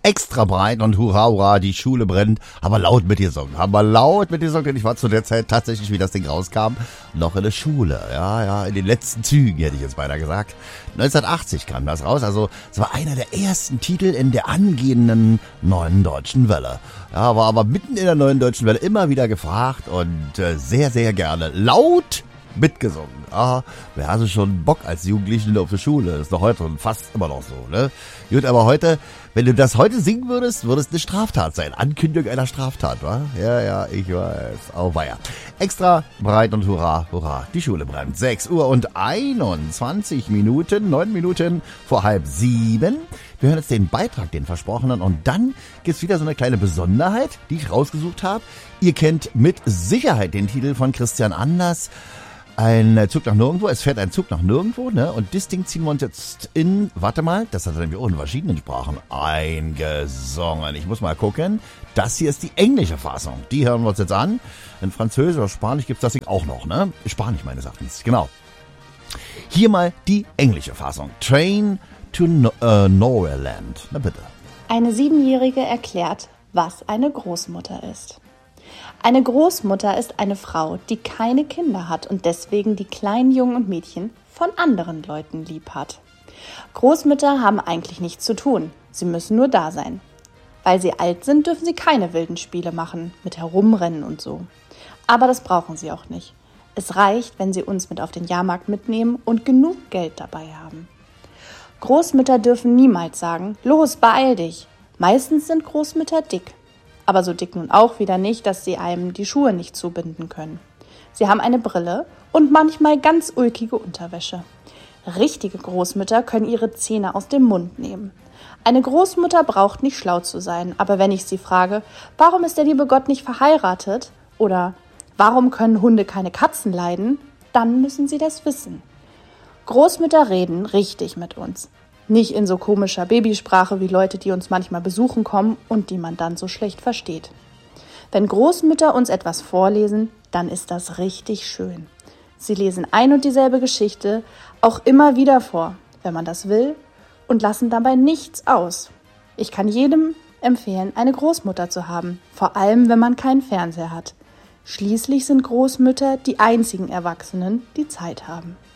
Extra breit und hurra, hurra, die Schule brennt. Haben wir laut mitgesungen. Denn ich war zu der Zeit tatsächlich, wie das Ding rauskam, noch in der Schule. Ja, in den letzten Zügen, hätte ich jetzt beinahe gesagt. 1980 kam das raus. Also, es war einer der ersten Titel in der angehenden Neuen Deutschen Welle. Ja, war aber mitten in der Neuen Deutschen Welle immer wieder gefragt und sehr, sehr gerne laut mitgesungen. Wer hatte schon Bock als Jugendlichen auf der Schule? Das ist doch heute fast immer noch so, ne? Gut, aber heute, wenn du das heute singen würdest, würde es eine Straftat sein. Ankündigung einer Straftat, wa? Ja, ich weiß. Auweia. Extra breit und hurra, hurra. Die Schule brennt. 6 Uhr und 21 Minuten, 9 Minuten vor 6:30. Wir hören jetzt den Beitrag, den versprochenen, und dann gibt's wieder so eine kleine Besonderheit, die ich rausgesucht habe. Ihr kennt mit Sicherheit den Titel von Christian Anders. Ein Zug nach nirgendwo, es fährt ein Zug nach nirgendwo, ne? Und das Ding ziehen wir uns jetzt das hat er nämlich auch in verschiedenen Sprachen eingesungen. Ich muss mal gucken. Das hier ist die englische Fassung. Die hören wir uns jetzt an. In Französisch oder Spanisch gibt's das Ding auch noch, ne? Spanisch meines Erachtens, genau. Hier mal die englische Fassung. Train to Nowhereland. Na bitte. Eine 7-Jährige erklärt, was eine Großmutter ist. Eine Großmutter ist eine Frau, die keine Kinder hat und deswegen die kleinen Jungen und Mädchen von anderen Leuten lieb hat. Großmütter haben eigentlich nichts zu tun, sie müssen nur da sein. Weil sie alt sind, dürfen sie keine wilden Spiele machen, mit herumrennen und so. Aber das brauchen sie auch nicht. Es reicht, wenn sie uns mit auf den Jahrmarkt mitnehmen und genug Geld dabei haben. Großmütter dürfen niemals sagen, los, beeil dich. Meistens sind Großmütter dick. Aber so dick nun auch wieder nicht, dass sie einem die Schuhe nicht zubinden können. Sie haben eine Brille und manchmal ganz ulkige Unterwäsche. Richtige Großmütter können ihre Zähne aus dem Mund nehmen. Eine Großmutter braucht nicht schlau zu sein, aber wenn ich sie frage, warum ist der liebe Gott nicht verheiratet? Oder warum können Hunde keine Katzen leiden? Dann müssen sie das wissen. Großmütter reden richtig mit uns. Nicht in so komischer Babysprache wie Leute, die uns manchmal besuchen kommen und die man dann so schlecht versteht. Wenn Großmütter uns etwas vorlesen, dann ist das richtig schön. Sie lesen ein und dieselbe Geschichte auch immer wieder vor, wenn man das will, und lassen dabei nichts aus. Ich kann jedem empfehlen, eine Großmutter zu haben, vor allem wenn man keinen Fernseher hat. Schließlich sind Großmütter die einzigen Erwachsenen, die Zeit haben.